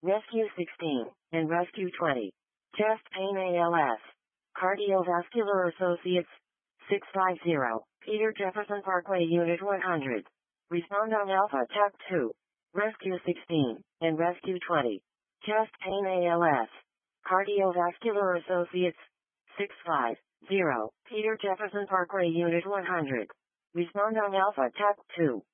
Rescue 16, and Rescue 20. Chest pain ALS. Cardiovascular Associates. 650. Peter Jefferson Parkway Unit 100. Respond on Alpha TAC 2. Rescue 16, and Rescue 20. Chest pain ALS. Cardiovascular Associates. 650. Peter Jefferson Parkway Unit 100. Respond on Alpha TAC 2.